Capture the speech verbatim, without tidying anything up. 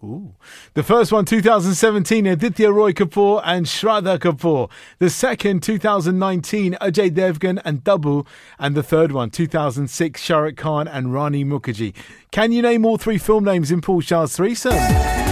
Ooh. The first one, two thousand seventeen, Aditya Roy Kapoor and Shraddha Kapoor. The second, two thousand nineteen, Ajay Devgan and Dabu. And the third one, two thousand six, Shah Rukh Khan and Rani Mukherjee. Can you name all three film names in Paul Shah's threesome?